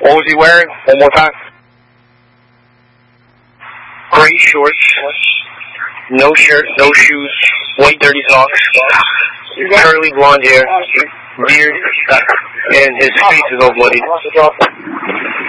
What was he wearing? One more time. Gray shorts, no shirt, no shoes, white dirty socks, curly blonde hair, beard, and his face is all bloody.